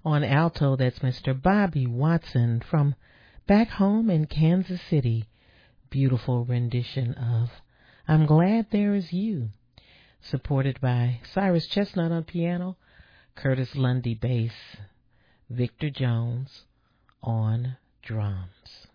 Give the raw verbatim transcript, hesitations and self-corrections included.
On alto, that's Mister Bobby Watson from back home in Kansas City. Beautiful rendition of I'm Glad There Is You, supported by Cyrus Chestnut on piano, Curtis Lundy bass, Victor Jones on drums.